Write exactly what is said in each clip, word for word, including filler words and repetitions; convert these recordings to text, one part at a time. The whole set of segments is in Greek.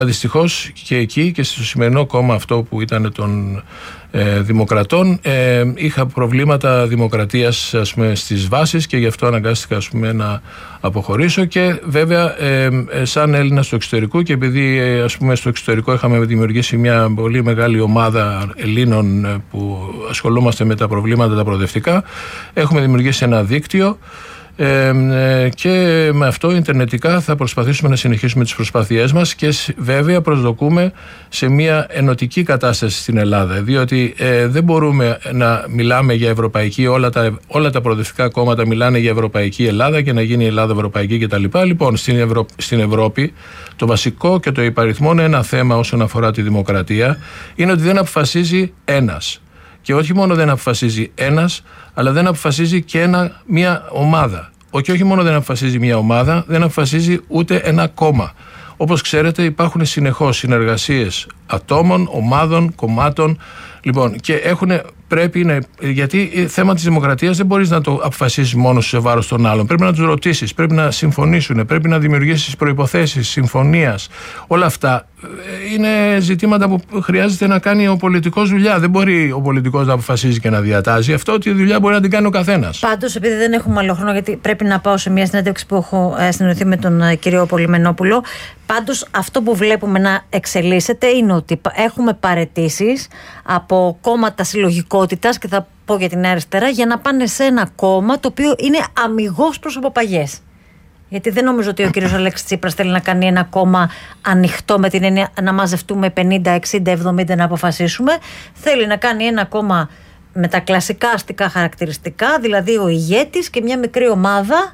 Δυστυχώς και εκεί και στο σημερινό κόμμα αυτό που ήταν των ε, Δημοκρατών ε, είχα προβλήματα δημοκρατίας, ας πούμε, στις βάσεις και γι' αυτό αναγκάστηκα, ας πούμε, να αποχωρήσω. Και βέβαια ε, ε, σαν Έλληνα στο εξωτερικό, και επειδή ε, ας πούμε στο εξωτερικό είχαμε δημιουργήσει μια πολύ μεγάλη ομάδα Ελλήνων ε, που ασχολούμαστε με τα προβλήματα τα προοδευτικά, έχουμε δημιουργήσει ένα δίκτυο. Ε, και με αυτό ιντερνετικά θα προσπαθήσουμε να συνεχίσουμε τις προσπάθειές μας και βέβαια προσδοκούμε σε μια ενωτική κατάσταση στην Ελλάδα, διότι ε, δεν μπορούμε να μιλάμε για ευρωπαϊκή, όλα τα, όλα τα προοδευτικά κόμματα μιλάνε για ευρωπαϊκή Ελλάδα και να γίνει η Ελλάδα ευρωπαϊκή κτλ. Λοιπόν, στην, Ευρω... στην Ευρώπη το βασικό και το υπαριθμόν ένα θέμα όσον αφορά τη δημοκρατία είναι ότι δεν αποφασίζει ένας. Και όχι μόνο δεν αποφασίζει ένας, αλλά δεν αποφασίζει και ένα, μια ομάδα. Και όχι μόνο δεν αποφασίζει μια ομάδα, δεν αποφασίζει ούτε ένα κόμμα. Όπως ξέρετε, υπάρχουν συνεχώς συνεργασίες ατόμων, ομάδων, κομμάτων. Λοιπόν, και έχουν, πρέπει να. Γιατί θέμα της δημοκρατίας δεν μπορείς να το αποφασίσεις μόνο σε βάρος των άλλων. Πρέπει να τους ρωτήσεις, πρέπει να συμφωνήσουν, πρέπει να δημιουργήσεις προϋποθέσεις συμφωνίας. Όλα αυτά είναι ζητήματα που χρειάζεται να κάνει ο πολιτικός δουλειά. Δεν μπορεί ο πολιτικός να αποφασίζει και να διατάζει. Αυτό τη δουλειά μπορεί να την κάνει ο καθένας. Πάντως, επειδή δεν έχουμε άλλο χρόνο, γιατί πρέπει να πάω σε μια συνέντευξη που έχω συνεννοηθεί με τον κύριο Πολυμενόπουλο. Πάντως, αυτό που βλέπουμε να εξελίσσεται είναι ότι έχουμε παραιτήσεις από κόμματα συλλογικότητας, και θα πω για την αριστερά, για να πάνε σε ένα κόμμα το οποίο είναι αμιγώς προς αποπαγές. Γιατί δεν νομίζω ότι ο κύριος Αλέξης Τσίπρας θέλει να κάνει ένα κόμμα ανοιχτό με την έννοια να μαζευτούμε πενήντα, εξήντα, εβδομήντα να αποφασίσουμε. Θέλει να κάνει ένα κόμμα με τα κλασικά αστικά χαρακτηριστικά, δηλαδή ο ηγέτης και μια μικρή ομάδα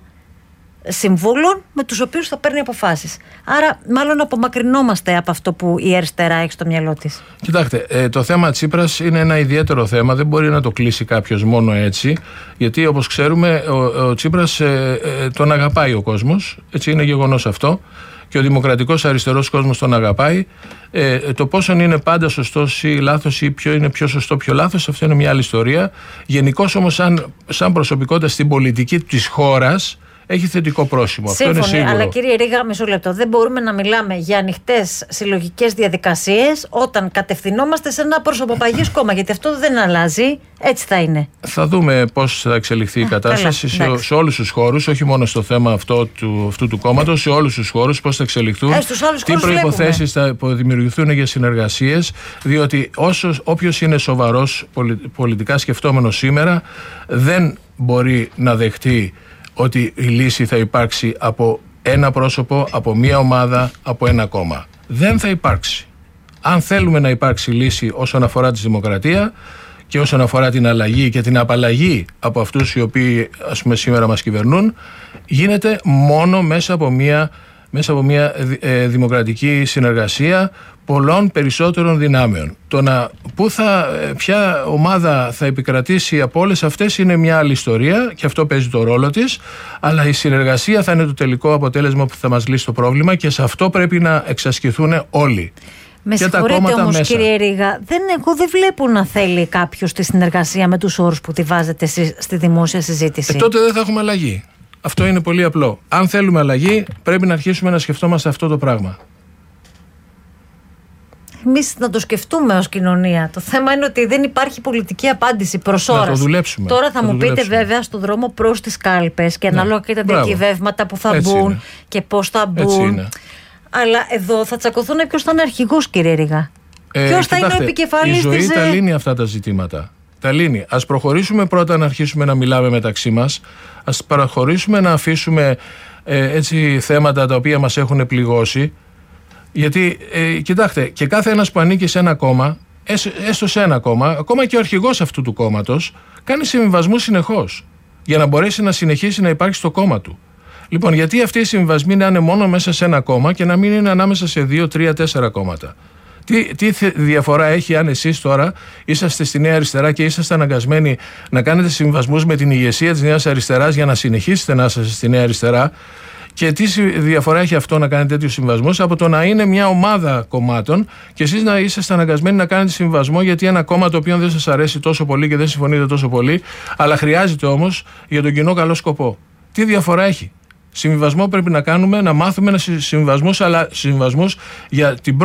συμβούλων με τους οποίους θα παίρνει αποφάσεις. Άρα μάλλον απομακρυνόμαστε από αυτό που η αριστερά έχει στο μυαλό της. Κοιτάξτε, ε, το θέμα Τσίπρας είναι ένα ιδιαίτερο θέμα, δεν μπορεί να το κλείσει κάποιος μόνο έτσι, γιατί όπως ξέρουμε ο, ο Τσίπρας ε, ε, τον αγαπάει ο κόσμος, έτσι είναι γεγονός αυτό, και ο δημοκρατικός αριστερός κόσμος τον αγαπάει. Ε, το πόσο είναι πάντα σωστός ή λάθος ή ποιο είναι πιο σωστό, πιο λάθος, αυτό είναι μια άλλη ιστορία. Γενικώς όμως σαν, σαν προσωπικότητα στην πολιτική της χώρας έχει θετικό πρόσημο. Σύμφωνοι, αυτό είναι σίγουρο. Αλλά κύριε Ρήγα, μισό λεπτό. Δεν μπορούμε να μιλάμε για ανοιχτές συλλογικές διαδικασίες όταν κατευθυνόμαστε σε ένα προσωποπαγές κόμμα. Γιατί αυτό δεν αλλάζει. Έτσι θα είναι. Θα δούμε πώς θα εξελιχθεί η κατάσταση σε, σε όλους τους χώρους, όχι μόνο στο θέμα αυτό του, αυτού του κόμματος, σε όλους τους χώρους, πώς θα εξελιχθούν, ε, τι προϋποθέσεις θα δημιουργηθούν για συνεργασίες. Διότι όποιος είναι σοβαρός πολιτικά σκεφτόμενος σήμερα δεν μπορεί να δεχτεί ότι η λύση θα υπάρξει από ένα πρόσωπο, από μία ομάδα, από ένα κόμμα. Δεν θα υπάρξει. Αν θέλουμε να υπάρξει λύση όσον αφορά τη δημοκρατία και όσον αφορά την αλλαγή και την απαλλαγή από αυτούς οι οποίοι, ας πούμε, σήμερα μας κυβερνούν, γίνεται μόνο μέσα από μία, μέσα από μία ε, δημοκρατική συνεργασία πολλών περισσότερων δυνάμεων. Το να πού θα, ποια ομάδα θα επικρατήσει από όλες αυτές είναι μια άλλη ιστορία και αυτό παίζει το ρόλο της, αλλά η συνεργασία θα είναι το τελικό αποτέλεσμα που θα μας λύσει το πρόβλημα και σε αυτό πρέπει να εξασκηθούν όλοι. Με συγχωρείτε όμως μέσα. Κύριε Ρήγα, δεν, εγώ δεν βλέπω να θέλει κάποιος τη συνεργασία με τους όρους που τη βάζετε στη δημόσια συζήτηση. Ε, τότε δεν θα έχουμε αλλαγή. Αυτό είναι πολύ απλό. Αν θέλουμε αλλαγή πρέπει να αρχίσουμε να σκεφτόμαστε αυτό το πράγμα. Εμείς να το σκεφτούμε ως κοινωνία. Το θέμα είναι ότι δεν υπάρχει πολιτική απάντηση προς ώρας. Να το δουλέψουμε. Τώρα θα να μου πείτε βέβαια στον δρόμο προς τις κάλπες και ανάλογα ναι. και τα διακυβεύματα που θα Έτσι μπουν είναι. και πώς θα μπουν. Αλλά εδώ θα τσακωθούν ποιος θα είναι αρχηγός, κύριε Ρήγα. Ε, ποιος θα είναι ο επικεφαλής της. Η ζωή τα λύνει αυτά τα ζητήματα. Τα λύνει. Ας προχωρήσουμε πρώτα να αρχίσουμε να μιλάμε μεταξύ μας. Ας προχωρήσουμε να αφήσουμε ε, έτσι θέματα τα οποία μας έχουν πληγώσει. Γιατί, ε, κοιτάξτε, και κάθε ένας που ανήκει σε ένα κόμμα, έστω σε ένα κόμμα, ακόμα και ο αρχηγός αυτού του κόμματος, κάνει συμβιβασμούς συνεχώς για να μπορέσει να συνεχίσει να υπάρχει στο κόμμα του. Λοιπόν, γιατί αυτοί οι συμβιβασμοί να είναι μόνο μέσα σε ένα κόμμα και να μην είναι ανάμεσα σε δύο, τρία, τέσσερα κόμματα. Τι, τι διαφορά έχει αν εσείς τώρα είσαστε στη Νέα Αριστερά και είσαστε αναγκασμένοι να κάνετε συμβιβασμούς με την ηγεσία της Νέας Αριστεράς για να συνεχίσετε να είσαστε στη Νέα Αριστερά? Και τι διαφορά έχει αυτό να κάνετε τέτοιους συμβιβασμούς από το να είναι μια ομάδα κομμάτων και εσείς να είσαστε αναγκασμένοι να κάνετε συμβιβασμό γιατί ένα κόμμα το οποίο δεν σας αρέσει τόσο πολύ και δεν συμφωνείτε τόσο πολύ, αλλά χρειάζεται όμως για τον κοινό καλό σκοπό. Τι διαφορά έχει? Συμβιβασμό πρέπει να κάνουμε, να μάθουμε να συμβιβασμούς, αλλά συμβιβασμούς για την